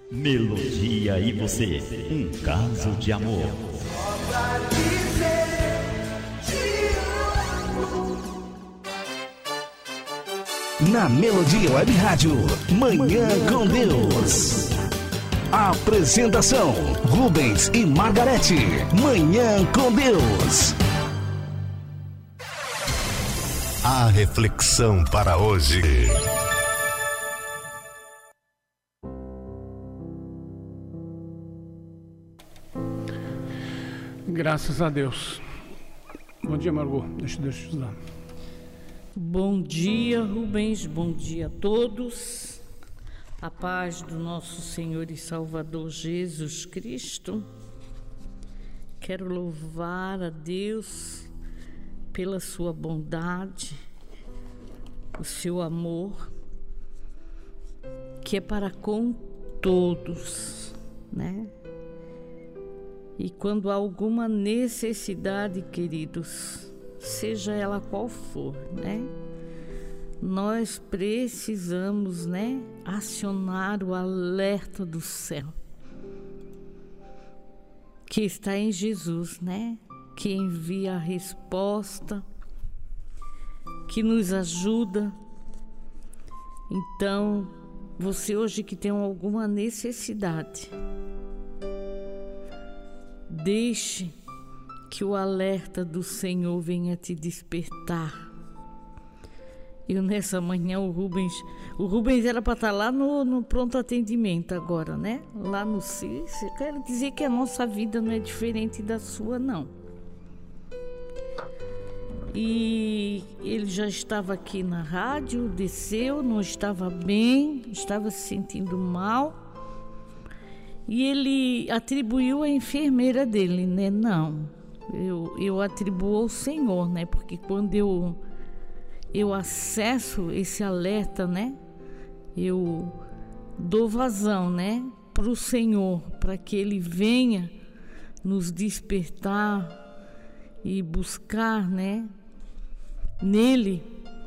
Melodia e você, um caso de amor. Na Melodia Web Rádio, Manhã com Deus. Apresentação: Rubens e Margarete. Manhã com Deus. A reflexão para hoje. Graças a Deus. Bom dia, Margot. Deixa eu te ajudar. Bom dia, Rubens. Bom dia a todos. A paz do nosso Senhor e Salvador Jesus Cristo. Quero louvar a Deus pela sua bondade, o seu amor, que é para com todos, né? E quando há alguma necessidade, queridos, seja ela qual for, né? Nós precisamos, né, acionar o alerta do céu, que está em Jesus, né? Que envia a resposta, que nos ajuda. Então, você hoje que tem alguma necessidade, deixe que o alerta do Senhor venha te despertar. Eu nessa manhã, o Rubens era para estar lá no pronto atendimento agora, né? Lá no CIS. Eu quero dizer que a nossa vida não é diferente da sua, não. E ele já estava aqui na rádio, desceu, não estava bem, estava se sentindo mal. E ele atribuiu a enfermeira dele, né? Não, eu atribuo ao Senhor, né? Porque quando eu acesso esse alerta, né? Eu dou vazão, né? Para o Senhor, para que Ele venha nos despertar e buscar, né? Nele.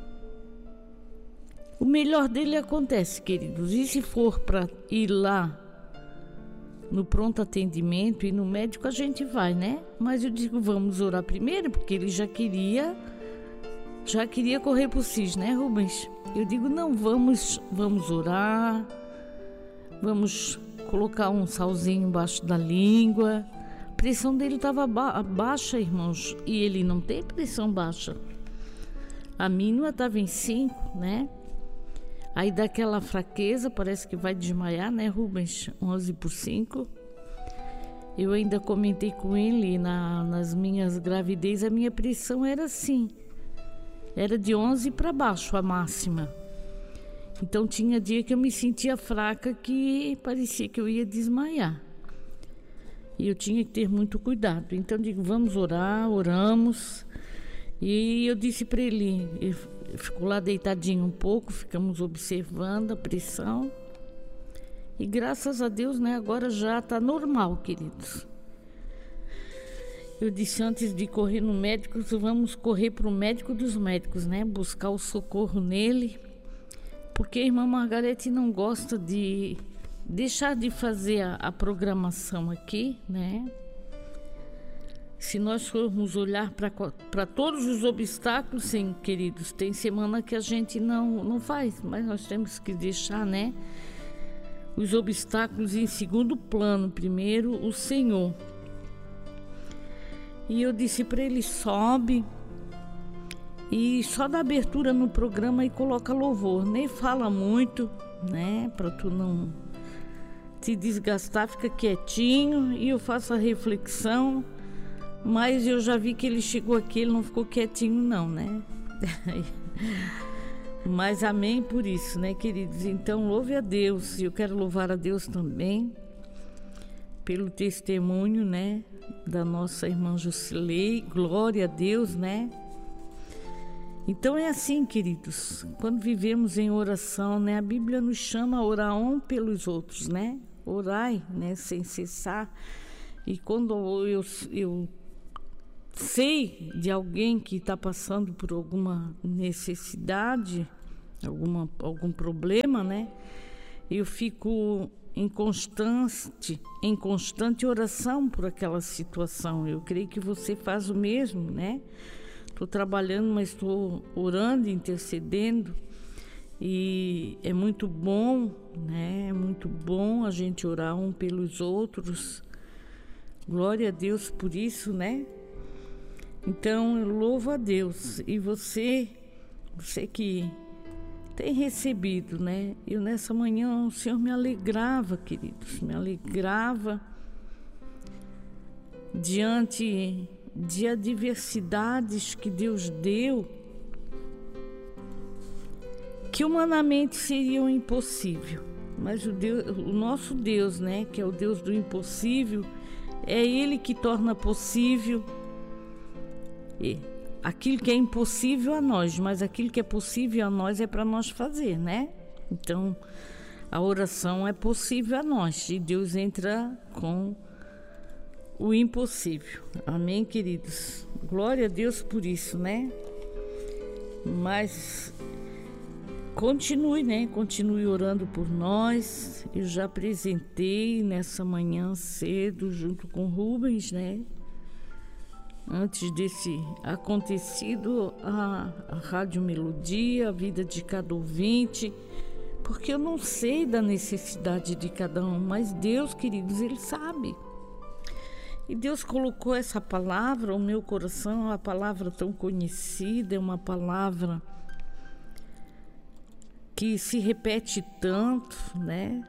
O melhor dele acontece, queridos. E se for para ir lá no pronto atendimento e no médico, a gente vai, né? Mas eu digo, vamos orar primeiro, porque ele já queria correr pro CIS, né, Rubens? Eu digo, não, vamos orar, vamos colocar um salzinho embaixo da língua. A pressão dele estava baixa, irmãos, e ele não tem pressão baixa. A mínima estava em 5, né? Aí dá aquela fraqueza, parece que vai desmaiar, né, Rubens? 11/5. Eu ainda comentei com ele nas minhas gravidez, a minha pressão era assim. Era de 11 para baixo, a máxima. Então tinha dia que eu me sentia fraca, que parecia que eu ia desmaiar. E eu tinha que ter muito cuidado. Então eu digo, vamos orar, oramos. E eu disse para ele, ficou lá deitadinho um pouco, ficamos observando a pressão. E graças a Deus, né, agora já está normal, queridos. Eu disse antes de correr no médico, vamos correr para o médico dos médicos, né? Buscar o socorro nele. Porque a irmã Margarete não gosta de deixar de fazer a programação aqui, né? Se nós formos olhar para todos os obstáculos, sim, queridos, tem semana que a gente não faz, mas nós temos que deixar, né, os obstáculos em segundo plano. Primeiro, o Senhor. E eu disse para ele, sobe e só dá abertura no programa e coloca louvor. Nem fala muito, né, para tu não te desgastar, fica quietinho e eu faço a reflexão. Mas eu já vi que ele chegou aqui, ele não ficou quietinho não, né? Mas amém por isso, né, queridos? Então louve a Deus, e eu quero louvar a Deus também pelo testemunho, né, da nossa irmã Jusilei. Glória a Deus, né? Então é assim, queridos, quando vivemos em oração, né, a Bíblia nos chama a orar um pelos outros, né? Orai, né, sem cessar. E quando eu sei de alguém que está passando por alguma necessidade, algum problema, né? eu fico em constante oração por aquela situação. Eu creio que você faz o mesmo, né? Estou trabalhando, mas estou orando, intercedendo, e é muito bom, né? É muito bom a gente orar um pelos outros. Glória a Deus por isso, né? Então eu louvo a Deus. E você que tem recebido, né? Eu nessa manhã, o Senhor me alegrava, queridos, me alegrava diante de adversidades que Deus deu, que humanamente seriam impossível, mas o nosso Deus, né, que é o Deus do impossível, é Ele que torna possível aquilo que é impossível a nós, mas aquilo que é possível a nós é para nós fazer, né? Então, a oração é possível a nós e Deus entra com o impossível. Amém, queridos? Glória a Deus por isso, né? Mas continue, né? Continue orando por nós. Eu já apresentei nessa manhã cedo junto com Rubens, né? Antes desse acontecido, a Rádio Melodia, a vida de cada ouvinte, porque eu não sei da necessidade de cada um, mas Deus, queridos, Ele sabe. E Deus colocou essa palavra no meu coração, uma palavra tão conhecida, é uma palavra que se repete tanto, né?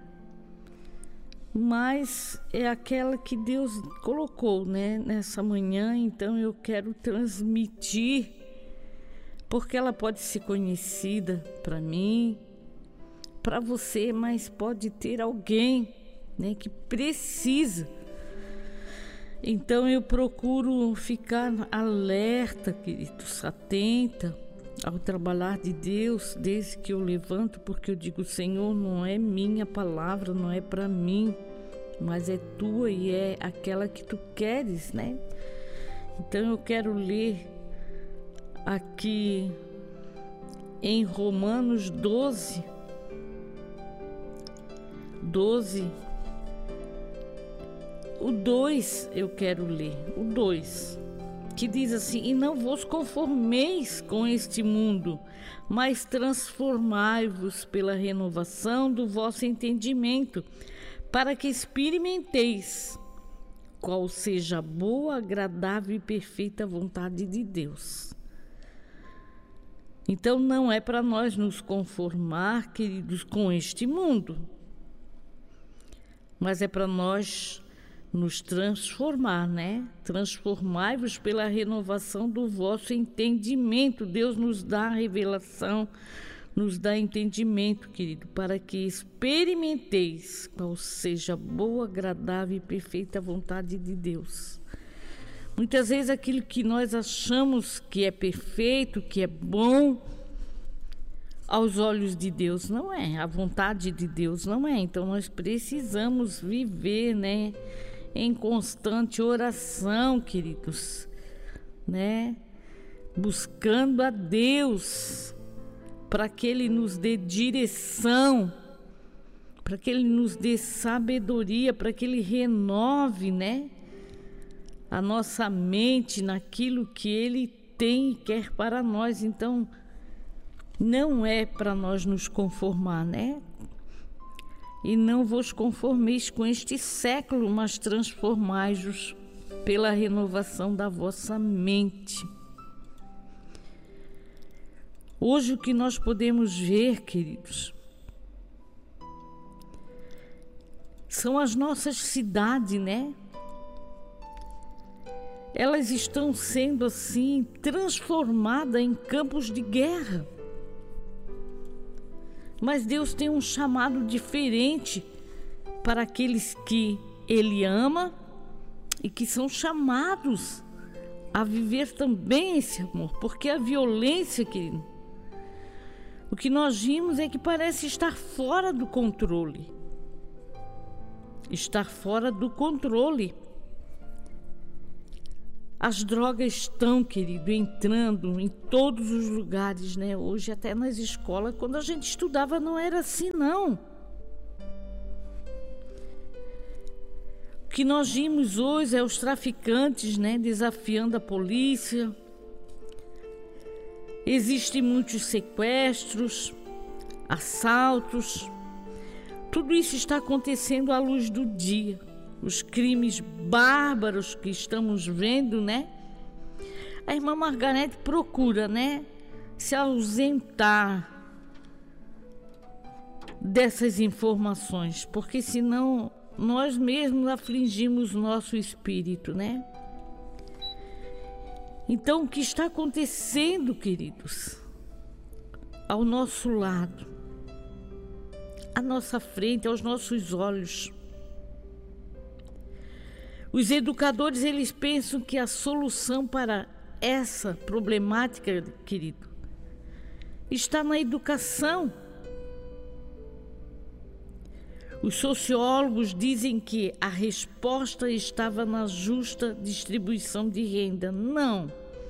Mas é aquela que Deus colocou, né, nessa manhã, então eu quero transmitir, porque ela pode ser conhecida para mim, para você, mas pode ter alguém, né, que precisa. Então eu procuro ficar alerta, queridos, atenta ao trabalhar de Deus desde que eu levanto, porque eu digo: Senhor, não é minha palavra, não é para mim, mas é tua e é aquela que tu queres, né? Então eu quero ler aqui em Romanos 12, o 2 eu quero ler, o 2, que diz assim: e não vos conformeis com este mundo, mas transformai-vos pela renovação do vosso entendimento, para que experimenteis qual seja a boa, agradável e perfeita vontade de Deus. Então não é para nós nos conformar, queridos, com este mundo, mas é para nós nos transformar, né? Transformai-vos pela renovação do vosso entendimento. Deus nos dá a revelação, nos dá entendimento, querido, para que experimenteis qual seja a boa, agradável e perfeita vontade de Deus. Muitas vezes aquilo que nós achamos que é perfeito, que é bom, aos olhos de Deus não é, a vontade de Deus não é. Então nós precisamos viver, né, em constante oração, queridos, né? Buscando a Deus para que Ele nos dê direção, para que Ele nos dê sabedoria, para que Ele renove, né, a nossa mente naquilo que Ele tem e quer para nós. Então, não é para nós nos conformar, né? E não vos conformeis com este século, mas transformai-vos pela renovação da vossa mente. Hoje o que nós podemos ver, queridos, são as nossas cidades, né? Elas estão sendo assim transformadas em campos de guerra. Mas Deus tem um chamado diferente para aqueles que Ele ama e que são chamados a viver também esse amor. Porque a violência, querido, o que nós vimos é que parece estar fora do controle. Estar fora do controle. As drogas estão, querido, entrando em todos os lugares, né? Hoje até nas escolas, quando a gente estudava, não era assim, não. que nós vimos hoje é os traficantes, né, desafiando a polícia. Existem muitos sequestros, assaltos. Tudo isso está acontecendo à luz do dia. Os crimes bárbaros que estamos vendo, né? A irmã Margarete procura, né, se ausentar dessas informações, porque senão nós mesmos afligimos nosso espírito, né? Então, o que está acontecendo, queridos, ao nosso lado, à nossa frente, aos nossos olhos? Os educadores, eles pensam que a solução para essa problemática, querido, está na educação. Os sociólogos dizem que a resposta estava na justa distribuição de renda. Não.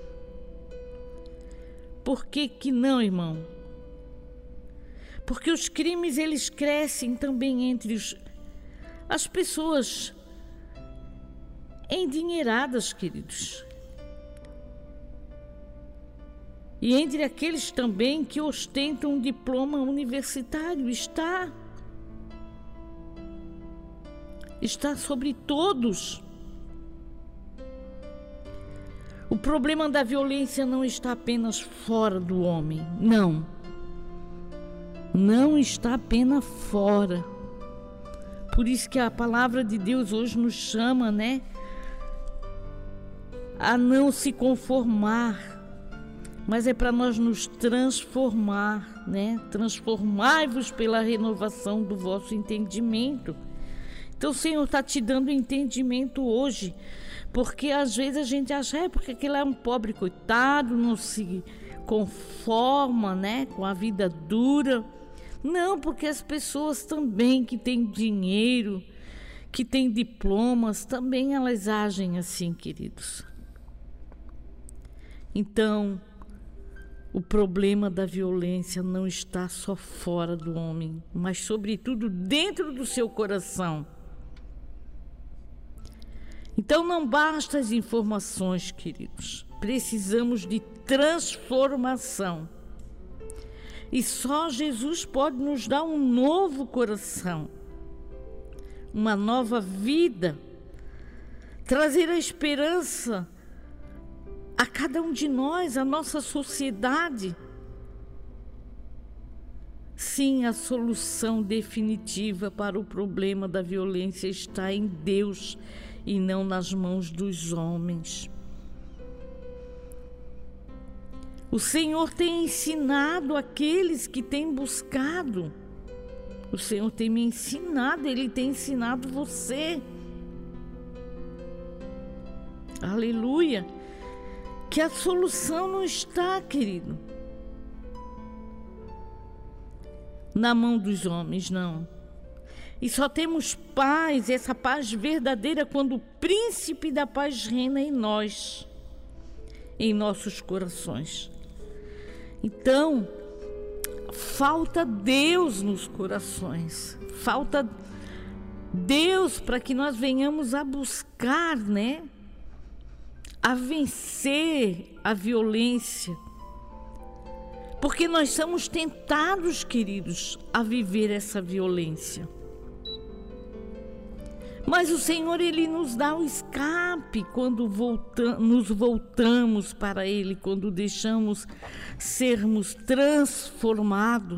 Por que não, irmão? Porque os crimes, eles crescem também entre as pessoas endinheiradas, queridos. E entre aqueles também que ostentam um diploma universitário. Está sobre todos. O problema da violência não está apenas fora do homem, não. Não está apenas fora. Por isso que a palavra de Deus hoje nos chama, né, a não se conformar, mas é para nós nos transformar, né? Transformai-vos pela renovação do vosso entendimento. Então o Senhor está te dando entendimento hoje, porque às vezes a gente acha, porque aquele é um pobre coitado, não se conforma, né, com a vida dura. Não, porque as pessoas também que têm dinheiro, que têm diplomas, também elas agem assim, queridos. Então, o problema da violência não está só fora do homem, mas sobretudo dentro do seu coração. Então não basta as informações, queridos. Precisamos de transformação. E só Jesus pode nos dar um novo coração, uma nova vida, trazer a esperança a cada um de nós, a nossa sociedade. Sim, a solução definitiva para o problema da violência está em Deus e não nas mãos dos homens. O Senhor tem ensinado aqueles que têm buscado. O Senhor tem me ensinado, Ele tem ensinado você. Aleluia! Que a solução não está, querido, na mão dos homens, não. E só temos paz, essa paz verdadeira, quando o príncipe da paz reina em nós, em nossos corações. Então, falta Deus nos corações, falta Deus para que nós venhamos a buscar, né, a vencer a violência. Porque nós somos tentados, queridos, a viver essa violência. Mas o Senhor, Ele nos dá o escape quando nos voltamos para Ele, quando deixamos sermos transformados.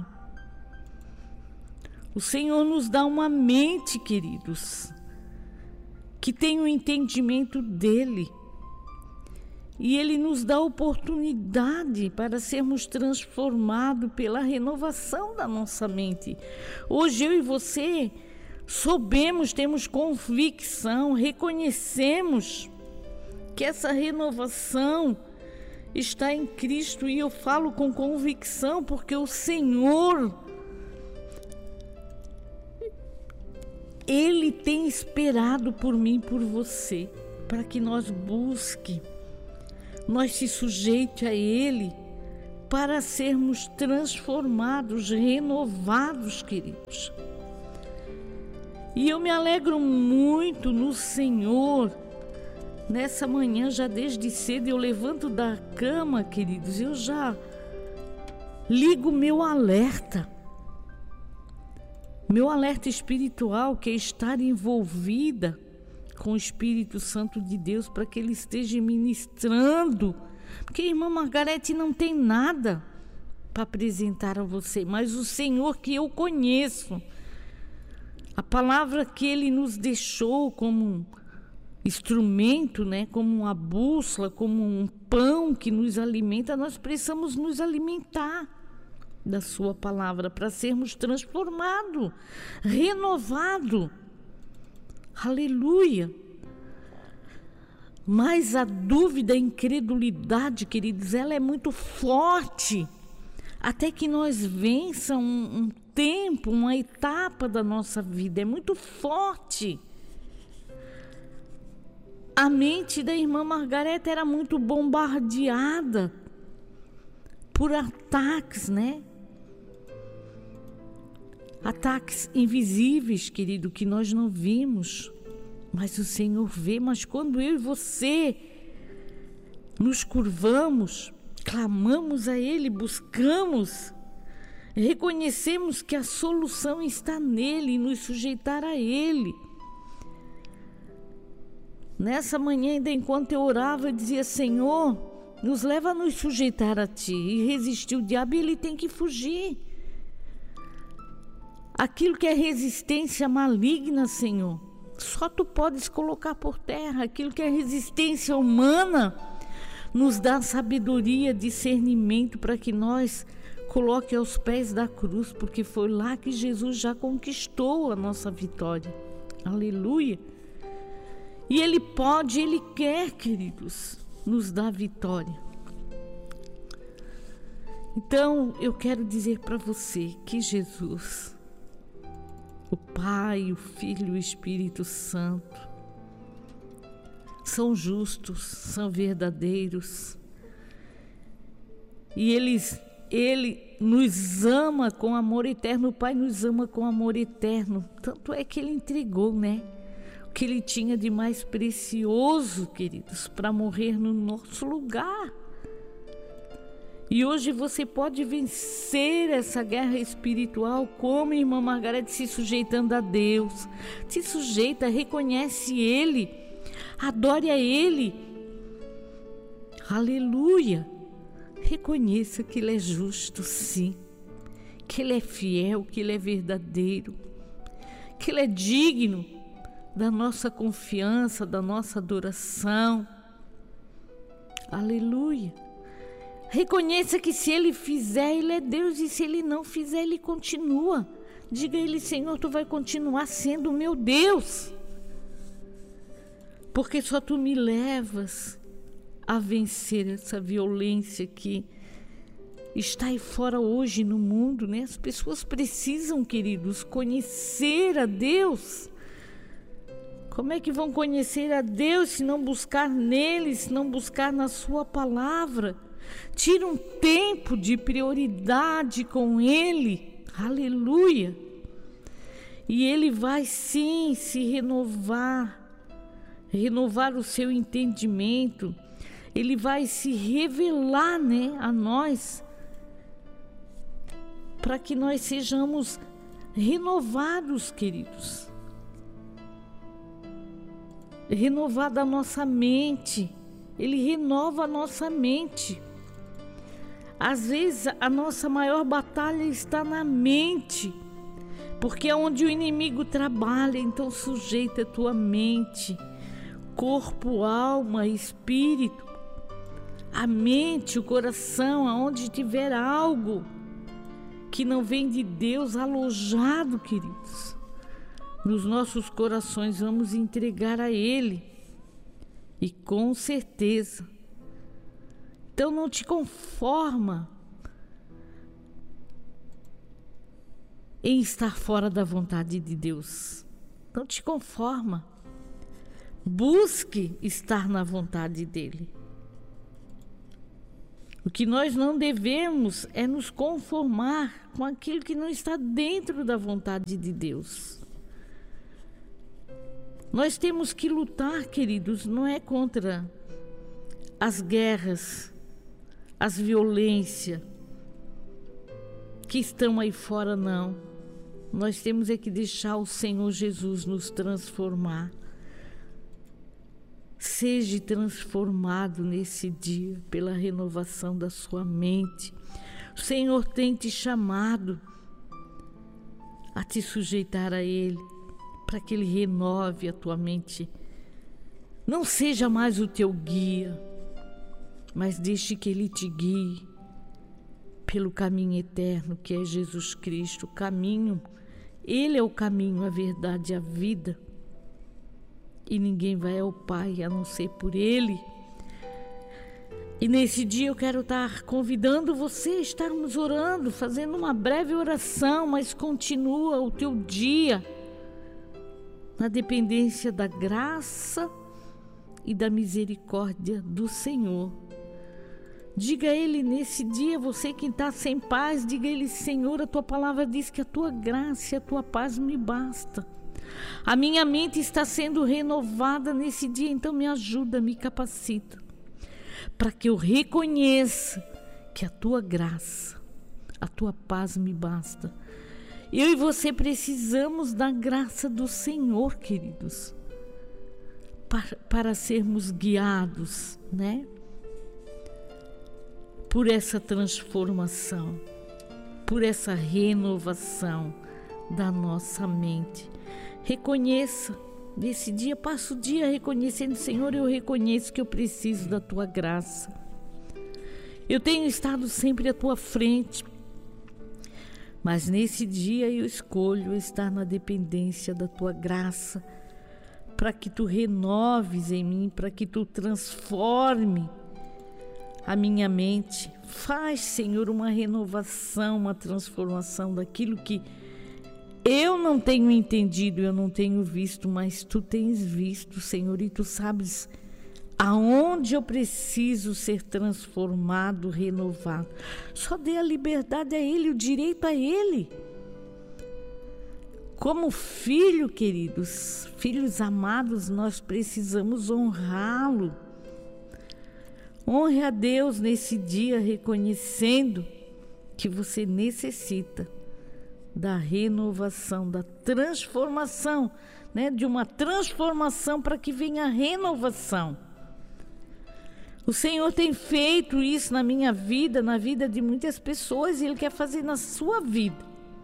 O Senhor nos dá uma mente, queridos, que tem o entendimento dEle. E Ele nos dá oportunidade para sermos transformados pela renovação da nossa mente. Hoje eu e você soubemos, temos convicção, reconhecemos que essa renovação está em Cristo. E eu falo com convicção porque o Senhor, Ele tem esperado por mim e por você, para que nós busquemos, nós se sujeite a Ele, para sermos transformados, renovados, queridos. E eu me alegro muito no Senhor. Nessa manhã, já desde cedo, eu levanto da cama, queridos, eu já ligo meu alerta espiritual, que é estar envolvida com o Espírito Santo de Deus, para que Ele esteja ministrando. Porque a irmã Margarete não tem nada para apresentar a você, mas o Senhor que eu conheço, a palavra que Ele nos deixou como um instrumento, né? Como uma bússola, como um pão que nos alimenta, nós precisamos nos alimentar da sua palavra para sermos transformados, renovados. Aleluia! Mas a dúvida, a incredulidade, queridos, ela é muito forte, até que nós vença um tempo, uma etapa da nossa vida, é muito forte. A mente da irmã Margarete era muito bombardeada por ataques, né? Ataques invisíveis, querido, que nós não vimos, mas o Senhor vê. Mas quando eu e você nos curvamos, clamamos a Ele, buscamos, reconhecemos que a solução está nele e nos sujeitar a Ele. Nessa manhã, ainda enquanto eu orava, eu dizia: Senhor, nos leva a nos sujeitar a Ti e resistir o diabo, e ele tem que fugir. Aquilo que é resistência maligna, Senhor, só Tu podes colocar por terra. Aquilo que é resistência humana, nos dá sabedoria, discernimento, para que nós coloque aos pés da cruz, porque foi lá que Jesus já conquistou a nossa vitória. Aleluia! E Ele pode, Ele quer, queridos, nos dar vitória. Então, eu quero dizer para você que Jesus, o Pai, o Filho e o Espírito Santo, são justos, são verdadeiros. E Ele nos ama com amor eterno. O Pai nos ama com amor eterno. Tanto é que Ele entregou, né? O que Ele tinha de mais precioso, queridos, para morrer no nosso lugar. E hoje você pode vencer essa guerra espiritual como a irmã Margarete, se sujeitando a Deus. Se sujeita, reconhece Ele, adore a Ele. Aleluia! Reconheça que Ele é justo, sim, que Ele é fiel, que Ele é verdadeiro, que Ele é digno da nossa confiança, da nossa adoração. Aleluia! Reconheça que se Ele fizer, Ele é Deus, e se Ele não fizer, Ele continua. Diga a Ele: Senhor, Tu vai continuar sendo o meu Deus, porque só Tu me levas a vencer essa violência que está aí fora hoje no mundo, né? As pessoas precisam, queridos, conhecer a Deus. Como é que vão conhecer a Deus se não buscar nele, se não buscar na sua palavra? Tira um tempo de prioridade com Ele. Aleluia! E Ele vai sim se renovar o seu entendimento. Ele vai se revelar, né, a nós, para que nós sejamos renovados, queridos. Renovada a nossa mente. Ele renova a nossa mente. Às vezes a nossa maior batalha está na mente, porque é onde o inimigo trabalha. Então sujeita a tua mente, corpo, alma, espírito, a mente, o coração, aonde tiver algo que não vem de Deus alojado, queridos, nos nossos corações, vamos entregar a Ele. E com certeza. Então não te conforma em estar fora da vontade de Deus. Não te conforma. Busque estar na vontade dEle. O que nós não devemos é nos conformar com aquilo que não está dentro da vontade de Deus. Nós temos que lutar, queridos, não é contra as guerras, as violências que estão aí fora, não. Nós temos é que deixar o Senhor Jesus nos transformar. Seja transformado nesse dia pela renovação da sua mente. O Senhor tem te chamado a te sujeitar a Ele, para que Ele renove a tua mente. Não seja mais o teu guia, mas deixe que Ele te guie pelo caminho eterno que é Jesus Cristo. O caminho, Ele é o caminho, a verdade e a vida. E ninguém vai ao Pai a não ser por Ele. E nesse dia eu quero estar convidando você a estarmos orando, fazendo uma breve oração, mas continua o teu dia na dependência da graça e da misericórdia do Senhor. Diga a Ele nesse dia, você que está sem paz, diga a Ele: Senhor, a Tua palavra diz que a Tua graça e a Tua paz me basta. A minha mente está sendo renovada nesse dia, então me ajuda, me capacita, para que eu reconheça que a Tua graça, a Tua paz me basta. Eu e você precisamos da graça do Senhor, queridos, para sermos guiados, né? Por essa transformação, por essa renovação da nossa mente. Reconheça, nesse dia, passa o dia reconhecendo: Senhor, eu reconheço que eu preciso da Tua graça. Eu tenho estado sempre à Tua frente, mas nesse dia eu escolho estar na dependência da Tua graça, para que Tu renoves em mim, para que Tu transforme a minha mente. Faz, Senhor, uma renovação, uma transformação daquilo que eu não tenho entendido, eu não tenho visto, mas Tu tens visto, Senhor, e Tu sabes aonde eu preciso ser transformado, renovado. Só dê a liberdade a Ele, o direito a Ele. Como filho, queridos, filhos amados, nós precisamos honrá-lo. Honre a Deus nesse dia, reconhecendo que você necessita da renovação, da transformação, né? De uma transformação para que venha a renovação. O Senhor tem feito isso na minha vida, na vida de muitas pessoas, e Ele quer fazer na sua vida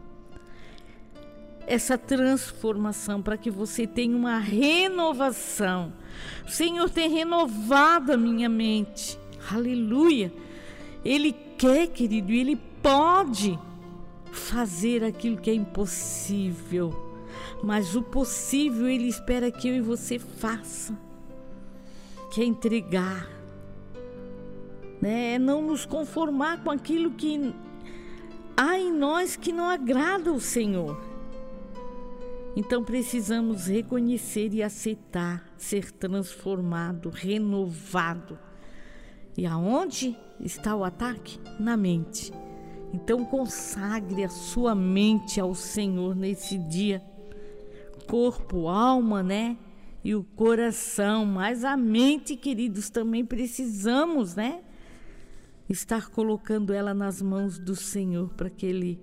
essa transformação para que você tenha uma renovação. O Senhor tem renovado a minha mente. Aleluia! Ele quer, querido, Ele pode fazer aquilo que é impossível, mas o possível Ele espera que eu e você faça, que é entregar, né? É não nos conformar com aquilo que há em nós que não agrada ao Senhor. Então precisamos reconhecer e aceitar, ser transformado, renovado. E aonde está o ataque? Na mente. Então consagre a sua mente ao Senhor nesse dia. Corpo, alma, né? E o coração. Mas a mente, queridos, também precisamos, né? Estar colocando ela nas mãos do Senhor para que Ele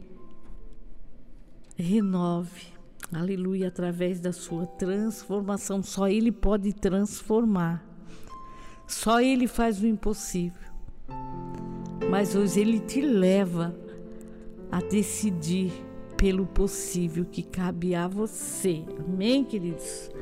renove. Aleluia, através da sua transformação. Só Ele pode transformar. Só Ele faz o impossível. Mas hoje Ele te leva a decidir pelo possível que cabe a você. Amém, queridos?